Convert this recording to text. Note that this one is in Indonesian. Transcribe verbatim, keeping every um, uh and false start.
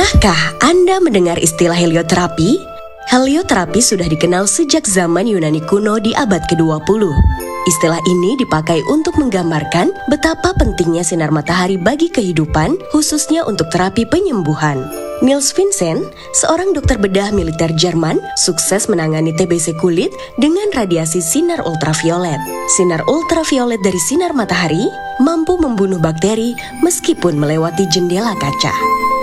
Pernahkah Anda mendengar istilah helioterapi? Helioterapi sudah dikenal sejak zaman Yunani kuno di abad kedua puluh. Istilah ini dipakai untuk menggambarkan betapa pentingnya sinar matahari bagi kehidupan, khususnya untuk terapi penyembuhan. Niels Vincent, seorang dokter bedah militer Jerman, sukses menangani T B C kulit dengan radiasi sinar ultraviolet. Sinar ultraviolet dari sinar matahari mampu membunuh bakteri meskipun melewati jendela kaca.